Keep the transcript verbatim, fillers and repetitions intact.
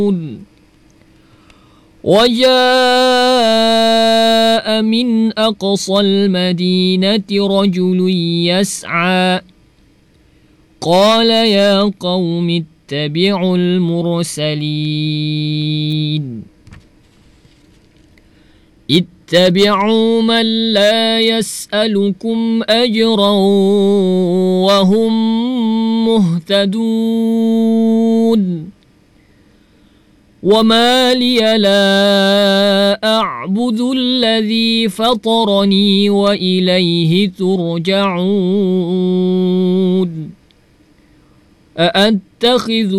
وجاء من أقصى المدينة رجل يسعى قال يا قوم اتبعوا المرسلين اتبعوا من لا يسألكم أجرا وهم مهتدون وما لي لا أعبد الذي فطرني وإليه ترجعون أأتخذ